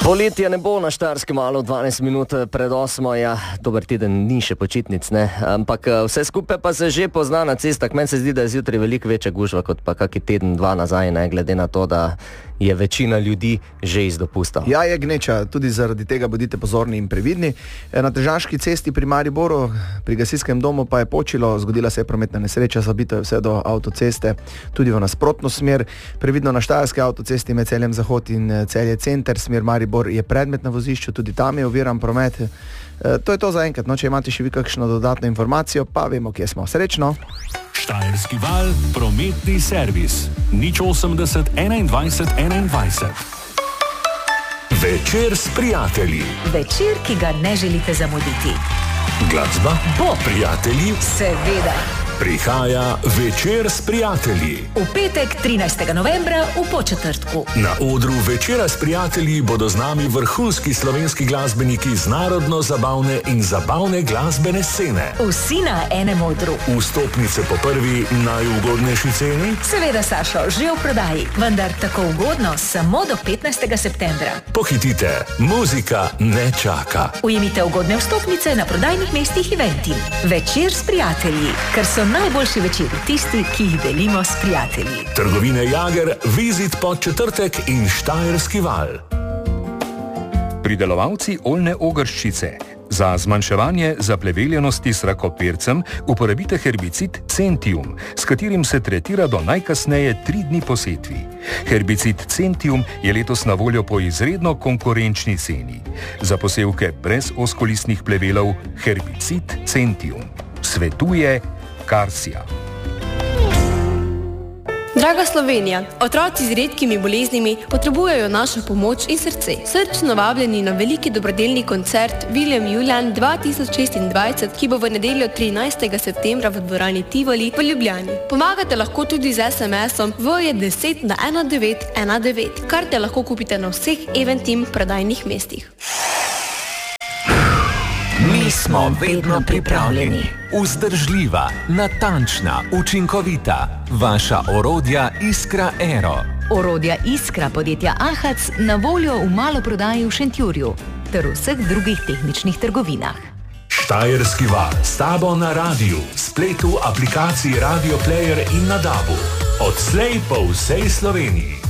Poletje ne bo na Štajerskem valu 12 minut pred 8. Ja, dober teden ni še počitnic, ne? Ampak vse skupaj pa se že pozna na cestah. Meni se zdi, da je zjutraj veliko večja gužva kot pa kaki teden, dva nazaj, ne? Glede na to, da je večina ljudi že iz dopusta. Ja, je gneča, tudi zaradi tega bodite pozorni in previdni. Na Tržaški cesti pri Mariboru, pri gasilskem domu pa je počilo, zgodila se je prometna nesreča, zabito je vse do avtoceste, tudi v nasprotno smer. Previdno na Štajerski avtocesti med Celjem Zahod in Celje Center, smer Maribor je predmet na vozišču, tudi tam je oviran promet. To je to za enkrat, no, če imate še vi kakšno dodatno informacijo, pa vemo, kje smo. Srečno! Štajerski val, prometni servis. 080 21 21. Večer s prijatelji. Večer, ki ga ne želite zamuditi. Glasba? Bo. Prijatelji? Seveda. Prihaja Večer s prijatelji. V petek 13. novembra v Podčetrtku. Na odru Večera s prijatelji bodo z nami vrhunski slovenski glasbeniki z narodno-zabavne in zabavne glasbene scene. Vsi na enem odru. Vstopnice po prvi najugodnejši ceni? Seveda, Sašo, že v prodaji, vendar tako ugodno samo do 15. septembra. Pohitite, muzika ne čaka. Ujemite ugodne vstopnice na prodajnih mestih Eventim. Večer s prijatelji, ker so najboljši večeri tisti, ki jih delimo s prijatelji. Trgovine Jager, Vizit Podčetrtek in Štajerski val. Pridelovalci oljne ogrščice. Za zmanjševanje zapleveljenosti s rakopircem uporabite herbicid Centium, s katerim se tretira do najkasneje 3 dni po setvi. Herbicid Centium je letos na voljo po izredno konkurenčni ceni. Za posevke brez ozkolistnih plevelov herbicid Centium. Svetuje Karsija. Draga Slovenija, otroci z redkimi boleznimi potrebujejo našo pomoč in srce. Srčno vabljeni na veliki dobrodelni koncert William Julian 2026, ki bo v nedeljo 13. septembra v dvorani Tivoli v Ljubljani. Pomagate lahko tudi z SMS-om VJ10 na 1919, karte lahko kupite na vseh Eventim prodajnih mestih. Mi smo vedno pripravljeni. Vzdržljiva, natančna, učinkovita. Vaša orodja Iskra Aero. Orodja Iskra podjetja Ahac na voljo v maloprodaji v Šentjurju ter v vseh drugih tehničnih trgovinah. Štajerski val s tabo na radiju, spletu, aplikaciji Radio Player in na DAB-u. Odslej po vsej Sloveniji.